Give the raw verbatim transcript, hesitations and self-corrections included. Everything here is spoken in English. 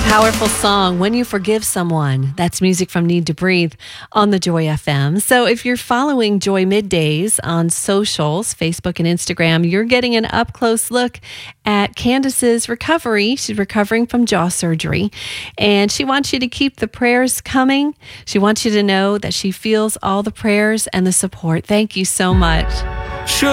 Powerful song, When You Forgive Someone. That's music from Need to Breathe on the Joy F M. So if you're following Joy Middays on socials, Facebook and Instagram, you're getting an up-close look at Candace's recovery. She's recovering from jaw surgery, and she wants you to keep the prayers coming. She wants you to know that she feels all the prayers and the support. Thank you so much.